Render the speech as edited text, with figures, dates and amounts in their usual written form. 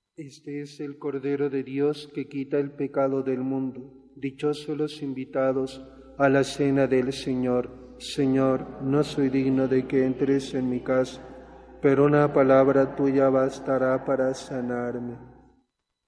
Este es el Cordero de Dios que quita el pecado del mundo. Dichosos los invitados a la cena del Señor. Señor, no soy digno de que entres en mi casa, pero una palabra tuya bastará para sanarme.